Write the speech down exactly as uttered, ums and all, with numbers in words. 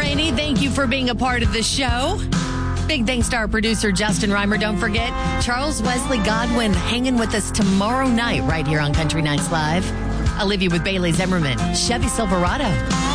Blaney, thank you for being a part of the show. Big thanks to our producer, Justin Reimer. Don't forget, Charles Wesley Godwin hanging with us tomorrow night right here on Country Nights Live. I'll leave you with Bailey Zimmerman, Chevy Silverado.